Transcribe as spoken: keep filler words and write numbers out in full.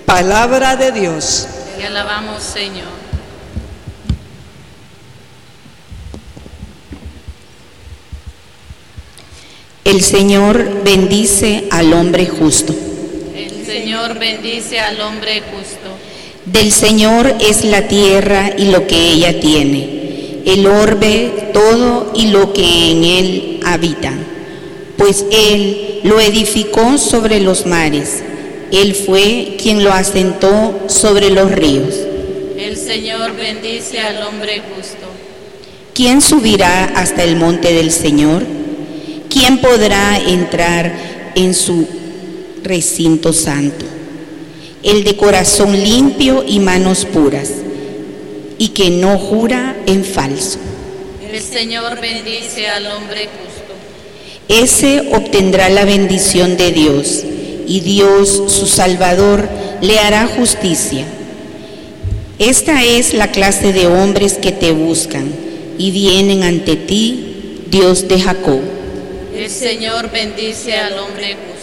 Palabra de Dios. Te alabamos, Señor. El Señor bendice al hombre justo. El Señor bendice al hombre justo. Del Señor es la tierra y lo que ella tiene, el orbe, todo y lo que en él habita. Pues Él lo edificó sobre los mares, Él fue quien lo asentó sobre los ríos. El Señor bendice al hombre justo. ¿Quién subirá hasta el monte del Señor? ¿Quién podrá entrar en su recinto santo? El de corazón limpio y manos puras, y que no jura en falso. El Señor bendice al hombre justo. Ese obtendrá la bendición de Dios, y Dios, su Salvador, le hará justicia. Esta es la clase de hombres que te buscan y vienen ante ti, Dios de Jacob. El Señor bendice al hombre justo.